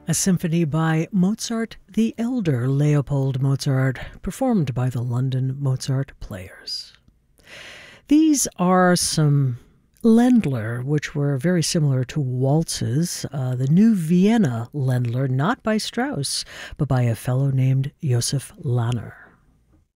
a symphony by Mozart the Elder, Leopold Mozart, performed by the London Mozart Players. These are some Ländler, which were very similar to waltzes. The New Vienna Ländler, not by Strauss, but by a fellow named Josef Lanner.